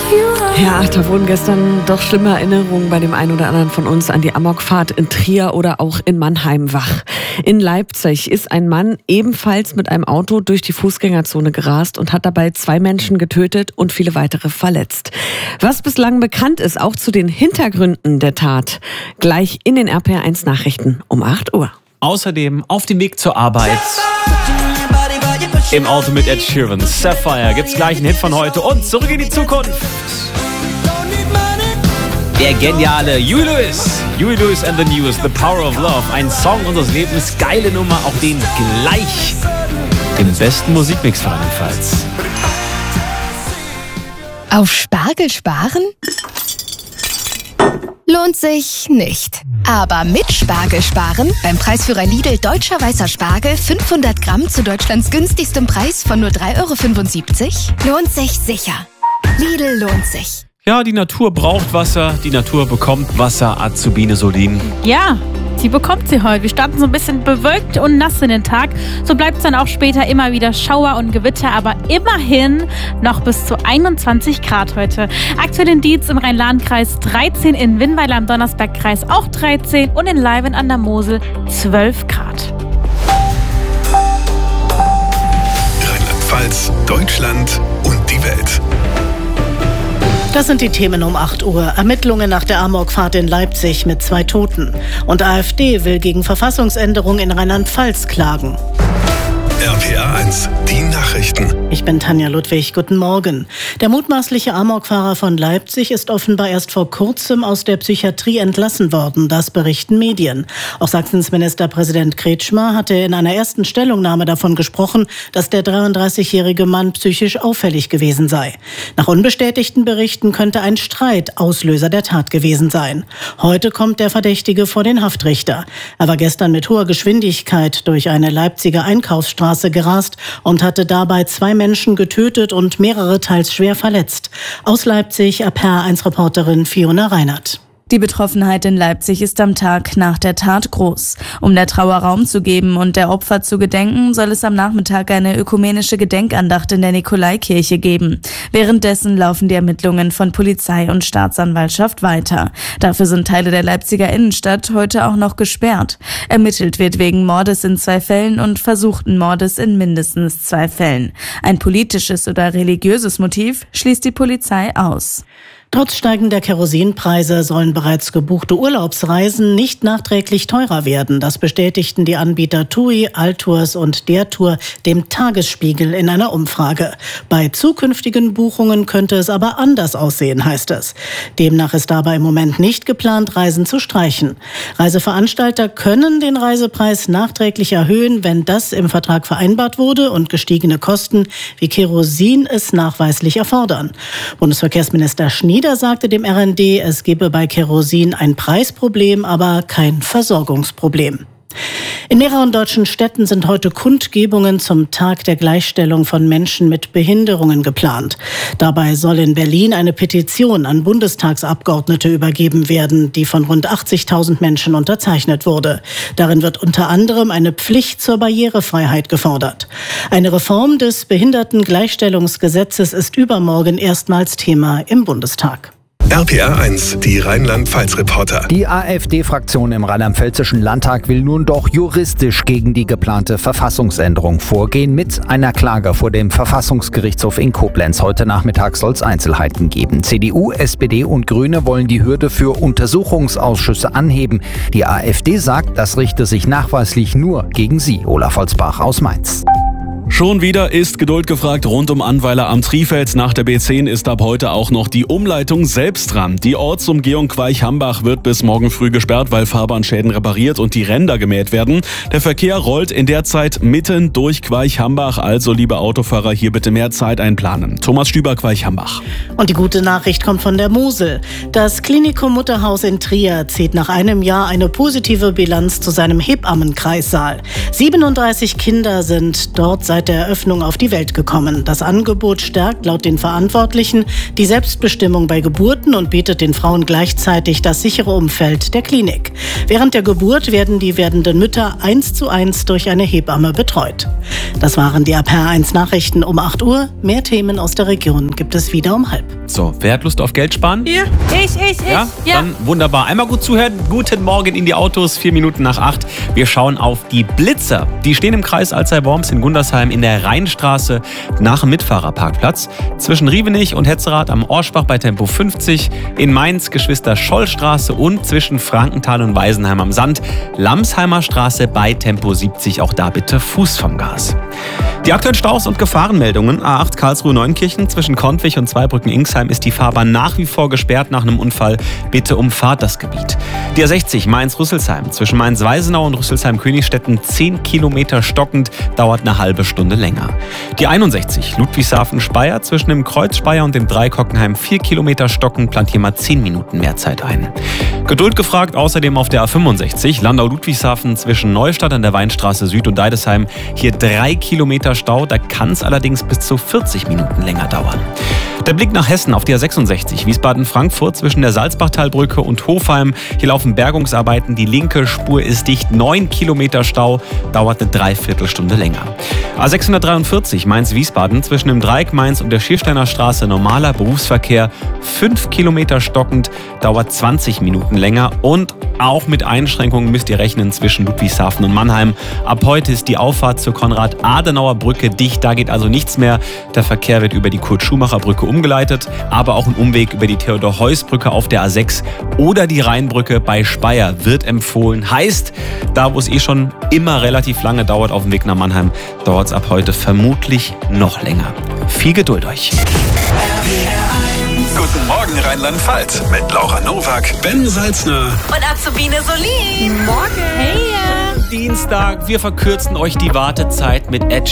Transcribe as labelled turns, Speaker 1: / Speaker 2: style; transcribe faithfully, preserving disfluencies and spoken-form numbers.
Speaker 1: Ja, da wurden gestern doch schlimme Erinnerungen bei dem einen oder anderen von uns an die Amokfahrt in Trier oder auch in Mannheim wach. In Leipzig ist ein Mann ebenfalls mit einem Auto durch die Fußgängerzone gerast und hat dabei zwei Menschen getötet und viele weitere verletzt. Was bislang bekannt ist, auch zu den Hintergründen der Tat, gleich in den R P R eins Nachrichten um acht Uhr.
Speaker 2: Außerdem auf dem Weg zur Arbeit im Auto mit Ed Sheeran. Sapphire gibt's gleich einen Hit von heute und zurück in die Zukunft. Der geniale Huey Lewis. Huey Lewis and the News, The Power of Love. Ein Song unseres Lebens, geile Nummer, auch den gleich im besten Musikmix von Rheinland-Pfalz.
Speaker 3: Auf Spargel sparen? Lohnt sich nicht. Aber mit Spargel sparen, beim Preisführer Lidl Deutscher Weißer Spargel, fünfhundert Gramm zu Deutschlands günstigstem Preis von nur drei Euro fünfundsiebzig, lohnt sich sicher. Lidl lohnt sich.
Speaker 2: Ja, die Natur braucht Wasser, die Natur bekommt Wasser, Azubine Solin.
Speaker 4: Ja, sie bekommt sie heute. Wir starten so ein bisschen bewölkt und nass in den Tag. So bleibt es dann auch später immer wieder Schauer und Gewitter, aber immerhin noch bis zu einundzwanzig Grad heute. Aktuell in Dietz im Rhein-Lahn-Kreis dreizehn, in Winnweiler im Donnersberg-Kreis auch dreizehn und in Leiven an der Mosel zwölf Grad.
Speaker 5: Rheinland-Pfalz, Deutschland und die Welt.
Speaker 6: Das sind die Themen um acht Uhr. Ermittlungen nach der Amokfahrt in Leipzig mit zwei Toten. Und AfD will gegen Verfassungsänderung in Rheinland-Pfalz klagen.
Speaker 5: R P R eins, die Nachrichten.
Speaker 6: Ich bin Tanja Ludwig, guten Morgen. Der mutmaßliche Amokfahrer von Leipzig ist offenbar erst vor kurzem aus der Psychiatrie entlassen worden, das berichten Medien. Auch Sachsens Ministerpräsident Kretschmer hatte in einer ersten Stellungnahme davon gesprochen, dass der dreiunddreißigjährige Mann psychisch auffällig gewesen sei. Nach unbestätigten Berichten könnte ein Streit Auslöser der Tat gewesen sein. Heute kommt der Verdächtige vor den Haftrichter. Er war gestern mit hoher Geschwindigkeit durch eine Leipziger Einkaufsstraße gerast und hatte dabei zwei Menschen getötet und mehrere teils schwer verletzt. Aus Leipzig R P R eins Reporterin Fiona Reinhardt.
Speaker 7: Die Betroffenheit in Leipzig ist am Tag nach der Tat groß. Um der Trauer Raum zu geben und der Opfer zu gedenken, soll es am Nachmittag eine ökumenische Gedenkandacht in der Nikolaikirche geben. Währenddessen laufen die Ermittlungen von Polizei und Staatsanwaltschaft weiter. Dafür sind Teile der Leipziger Innenstadt heute auch noch gesperrt. Ermittelt wird wegen Mordes in zwei Fällen und versuchten Mordes in mindestens zwei Fällen. Ein politisches oder religiöses Motiv schließt die Polizei aus.
Speaker 6: Trotz steigender Kerosinpreise sollen bereits gebuchte Urlaubsreisen nicht nachträglich teurer werden. Das bestätigten die Anbieter TUI, Altours und der Tour dem Tagesspiegel in einer Umfrage. Bei zukünftigen Buchungen könnte es aber anders aussehen, heißt es. Demnach ist dabei im Moment nicht geplant, Reisen zu streichen. Reiseveranstalter können den Reisepreis nachträglich erhöhen, wenn das im Vertrag vereinbart wurde und gestiegene Kosten wie Kerosin es nachweislich erfordern. Bundesverkehrsminister Schnieder sagte dem R N D, es gebe bei Kerosin ein Preisproblem, aber kein Versorgungsproblem. In mehreren deutschen Städten sind heute Kundgebungen zum Tag der Gleichstellung von Menschen mit Behinderungen geplant. Dabei soll in Berlin eine Petition an Bundestagsabgeordnete übergeben werden, die von rund achtzigtausend Menschen unterzeichnet wurde. Darin wird unter anderem eine Pflicht zur Barrierefreiheit gefordert. Eine Reform des Behindertengleichstellungsgesetzes ist übermorgen erstmals Thema im Bundestag.
Speaker 5: R P R eins, die Rheinland-Pfalz-Reporter.
Speaker 8: Die AfD-Fraktion im Rheinland-Pfälzischen Landtag will nun doch juristisch gegen die geplante Verfassungsänderung vorgehen mit einer Klage vor dem Verfassungsgerichtshof in Koblenz. Heute Nachmittag soll es Einzelheiten geben. C D U, S P D und Grüne wollen die Hürde für Untersuchungsausschüsse anheben. Die AfD sagt, das richte sich nachweislich nur gegen sie. Olaf Holzbach aus Mainz.
Speaker 9: Schon wieder ist Geduld gefragt rund um Annweiler am Trifeld. Nach der B zehn ist ab heute auch noch die Umleitung selbst dran. Die Ortsumgehung Queich-Hambach wird bis morgen früh gesperrt, weil Fahrbahnschäden repariert und die Ränder gemäht werden. Der Verkehr rollt in der Zeit mitten durch Queich-Hambach. Also, liebe Autofahrer, hier bitte mehr Zeit einplanen. Thomas Stüber, Queich-Hambach.
Speaker 6: Und die gute Nachricht kommt von der Mosel. Das Klinikum Mutterhaus in Trier zieht nach einem Jahr eine positive Bilanz zu seinem Hebammenkreissaal. siebenunddreißig Kinder sind dort seit der Eröffnung auf die Welt gekommen. Das Angebot stärkt laut den Verantwortlichen die Selbstbestimmung bei Geburten und bietet den Frauen gleichzeitig das sichere Umfeld der Klinik. Während der Geburt werden die werdenden Mütter eins zu eins durch eine Hebamme betreut. Das waren die R P R eins Nachrichten um acht Uhr. Mehr Themen aus der Region gibt es wieder um halb.
Speaker 2: So, wer hat Lust auf Geld sparen?
Speaker 4: Ja. Ich, ich, ich.
Speaker 2: Ja?
Speaker 4: Ja.
Speaker 2: Dann wunderbar. Einmal gut zuhören. Guten Morgen in die Autos. Vier Minuten nach acht. Wir schauen auf die Blitzer. Die stehen im Kreis Alzey-Worms in Gundersheim in der Rheinstraße nach dem Mitfahrerparkplatz. Zwischen Rievenich und Hetzerath am Orschbach bei Tempo fünfzig. In Mainz Geschwister-Scholl-Straße und zwischen Frankenthal und Weisenheim am Sand. Lamsheimer Straße bei Tempo siebzig. Auch da bitte Fuß vom Gas. Die aktuellen Staus und Gefahrenmeldungen. A acht Karlsruhe-Neunkirchen zwischen Kontwich und Zweibrücken-Ingsheim ist die Fahrbahn nach wie vor gesperrt nach einem Unfall. Bitte umfahrt das Gebiet. Die A sechzig Mainz-Rüsselsheim zwischen Mainz-Weisenau und Rüsselsheim-Königstetten zehn Kilometer stockend, dauert eine halbe Stunde länger. Die einundsechzig Ludwigshafen-Speyer zwischen dem Kreuz Speyer und dem Dreikockenheim vier Kilometer stockend, plant hier mal zehn Minuten mehr Zeit ein. Geduld gefragt außerdem auf der A fünfundsechzig Landau-Ludwigshafen zwischen Neustadt an der Weinstraße Süd und Deidesheim. Hier drei Kilometer Stau, da kann es allerdings bis zu vierzig Minuten länger dauern. Der Blick nach Hessen auf die A sechsundsechzig Wiesbaden-Frankfurt zwischen der Salzbachtalbrücke und Hofheim. Hier laufen Bergungsarbeiten, die linke Spur ist dicht, neun Kilometer Stau, dauert eine Dreiviertelstunde länger. A sechshundertdreiundvierzig Mainz-Wiesbaden zwischen dem Dreieck Mainz und der Schiersteiner Straße normaler Berufsverkehr, fünf Kilometer stockend, dauert zwanzig Minuten länger und auch mit Einschränkungen müsst ihr rechnen zwischen Ludwigshafen und Mannheim. Ab heute ist die Auffahrt zur Konrad-Adenauer-Brücke dicht, da geht also nichts mehr. Der Verkehr wird über die Kurt-Schumacher-Brücke umgeleitet, aber auch ein Umweg über die Theodor-Heuss-Brücke auf der A sechs oder die Rheinbrücke bei Speyer wird empfohlen. Heißt, da wo es eh schon immer relativ lange dauert auf dem Weg nach Mannheim, dauert es ab heute vermutlich noch länger. Viel Geduld euch.
Speaker 5: Guten Morgen Rheinland-Pfalz mit Laura Nowak, Ben Salzner
Speaker 3: Und Azubine Solin.
Speaker 4: Morgen. Hey.
Speaker 2: Dienstag, wir verkürzen euch die Wartezeit mit Ed